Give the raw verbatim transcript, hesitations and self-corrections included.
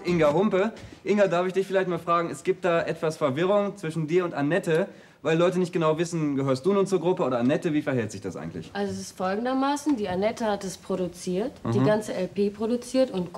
Inga Humpe. Inga, darf ich dich vielleicht mal fragen, es gibt da etwas Verwirrung zwischen dir und Annette, weil Leute nicht genau wissen, gehörst du nun zur Gruppe oder Annette, wie verhält sich das eigentlich? Also es ist folgendermaßen, die Annette hat es produziert, mhm. die ganze L P produziert und